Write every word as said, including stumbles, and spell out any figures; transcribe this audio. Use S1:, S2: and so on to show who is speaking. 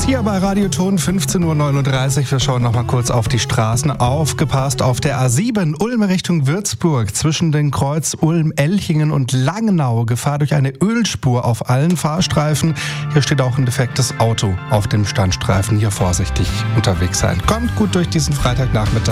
S1: Neues hier bei Radioton, fünfzehn Uhr neununddreißig. Wir schauen noch mal kurz auf die Straßen. Aufgepasst auf der A sieben, Ulm Richtung Würzburg. Zwischen den Kreuz Ulm, Elchingen und Langnau. Gefahr durch eine Ölspur auf allen Fahrstreifen. Hier steht auch ein defektes Auto auf dem Standstreifen. Hier vorsichtig unterwegs sein. Kommt gut durch diesen Freitagnachmittag.